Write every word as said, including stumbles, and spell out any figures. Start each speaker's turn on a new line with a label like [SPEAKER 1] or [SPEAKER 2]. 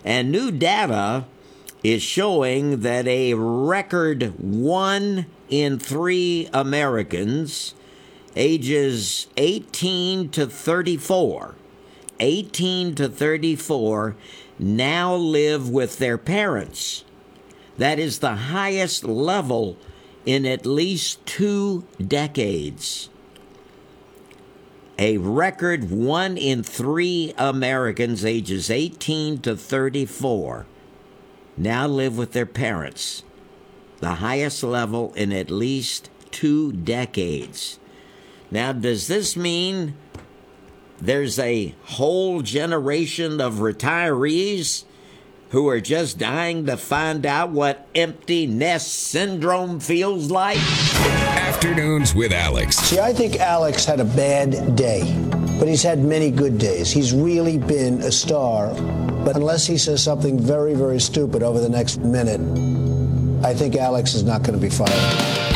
[SPEAKER 1] And new data is showing that a record one in three Americans ages eighteen to thirty-four, eighteen to thirty-four now live with their parents. That is the highest level in at least two decades. A record one in three Americans ages eighteen to thirty-four now live with their parents, the highest level in at least two decades. Now, does this mean there's a whole generation of retirees who are just dying to find out what empty nest syndrome feels like?
[SPEAKER 2] Afternoons with Alex.
[SPEAKER 3] See, I think Alex had a bad day, but he's had many good days. He's really been a star, but unless he says something very, very stupid over the next minute, I think Alex is not going to be fired.